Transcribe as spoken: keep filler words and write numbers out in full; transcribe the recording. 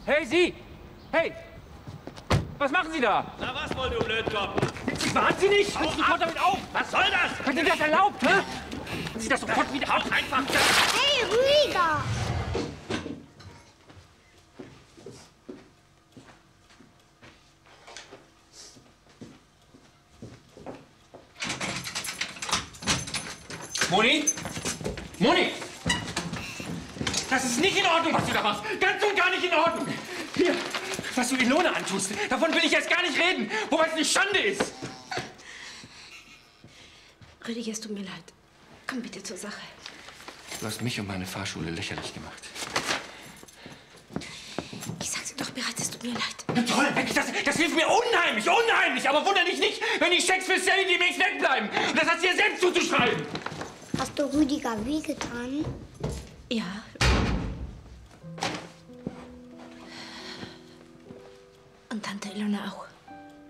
Hey, Sie! Hey! Was machen Sie da? Na was, wohl, du Blödkopf? Sie wahnsinnig! Hören Sie sofort damit auf! Was soll das? Hat Ihnen das erlaubt, hä? Haben Sie das sofort wieder auf? Einfach. Hey, ruhiger! Moni? Moni! Das ist nicht in Ordnung, was du da machst. Ganz und gar nicht in Ordnung. Hier, was du Ilona antust, davon will ich jetzt gar nicht reden. Wobei es eine Schande ist. Rüdiger, es tut mir leid. Komm bitte zur Sache. Du hast mich und meine Fahrschule lächerlich gemacht. Ich sag's dir doch bereits, es tut mir leid. Na toll, das, das hilft mir unheimlich, unheimlich. Aber wundere dich nicht, wenn die Schecks für Sally demnächst wegbleiben. Und das hast du dir selbst zuzuschreiben. Hast du Rüdiger wehgetan? Ja. Und Tante Ilona auch.